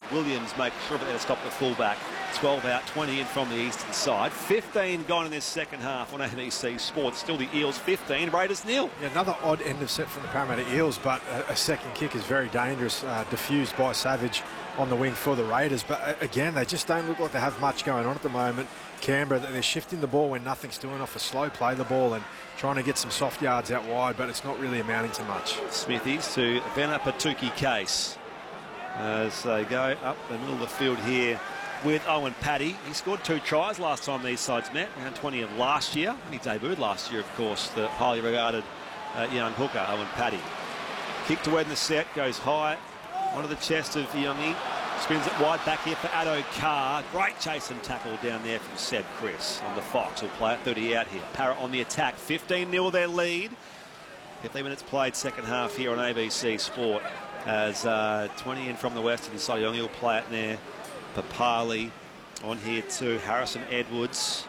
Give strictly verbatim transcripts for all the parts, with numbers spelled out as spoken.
Williams make sure of it to stop the fullback. twelve out, twenty in from the eastern side. fifteen gone in this second half on A B C Sports. Still the Eels fifteen, Raiders nil. Yeah, another odd end of set from the Parramatta Eels, but a, a second kick is very dangerous, uh, diffused by Savage on the wing for the Raiders. But uh, again, they just don't look like they have much going on at the moment. Canberra, they're shifting the ball when nothing's doing off a slow play the ball and trying to get some soft yards out wide, but it's not really amounting to much. Smithies to Venapatuki Case as they go up the middle of the field here with Owen Paddy. He scored two tries last time these sides met, around twenty of last year. And he debuted last year, of course, the highly regarded uh, young hooker, Owen Paddy. Kick to end the set, goes high onto the chest of Youngie. Spins it wide back here for Addo Carr. Great chase and tackle down there from Seb Chris on the Fox. Will play at thirty out here. Parrot on the attack. fifteen nil their lead. fifteen minutes played second half here on A B C Sport as uh, twenty in from the western side. Youngie will play it there. Papali on here too. Harrison Edwards.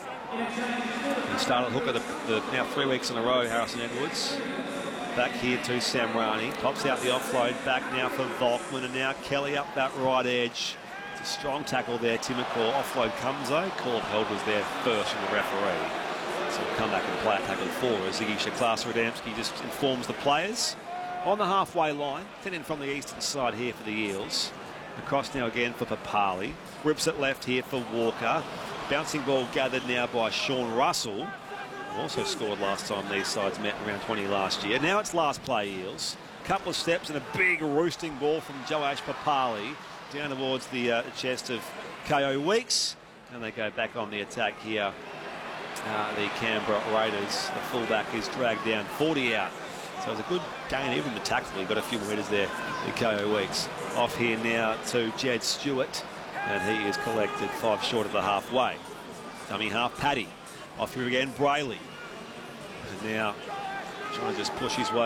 He started hooker the, the now three weeks in a row, Harrison Edwards. Back here to Samrani. Pops out the offload. Back now for Volkman. And now Kelly up that right edge. It's a strong tackle there. Timokor. Offload comes though. Called held was there first from the referee. So we'll come back and play tackle four as Ziggy Shaklas-Radamski just informs the players. On the halfway line. ten in from the eastern side here for the Eels. Across now again for Papali. Rips it left here for Walker. Bouncing ball gathered now by Sean Russell. Also scored last time these sides met, around twenty last year. Now it's last play Eels. Couple of steps and a big roosting ball from Joash Papali down towards the, uh, the chest of K O Weeks. And they go back on the attack here. Uh, the Canberra Raiders. The fullback is dragged down, forty out. So it's a good gain, even the tackle. He got a few more headers there, the K O Weeks. Off here now to Jed Stewart. And he is collected five short of the halfway. Dummy half Paddy. Off here again, Brayley. And now trying to just push his way